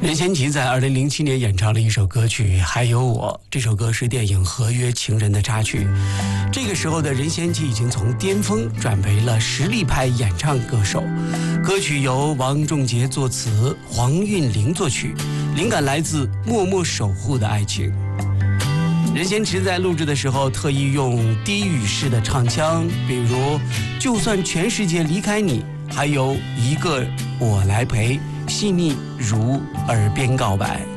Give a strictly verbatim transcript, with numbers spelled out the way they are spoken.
任贤齐在二零零七年演唱了一首歌曲《还有我》，这首歌是电影《合约情人》的插曲。这个时候的任贤齐已经从巅峰转为了实力派演唱歌手。歌曲由王仲杰作词，黄韵玲作曲，灵感来自默默守护的爱情。任贤齐在录制的时候特意用低语式的唱腔，比如就算全世界离开你，还有一个我来陪，细腻如耳边告白。